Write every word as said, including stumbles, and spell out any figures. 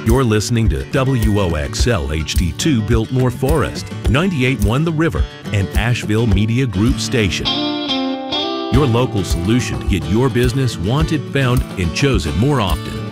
You're listening to W O X L H D two Biltmore Forest, ninety-eight point one The River, and Asheville Media Group Station. Your local solution to get your business wanted, found, and chosen more often.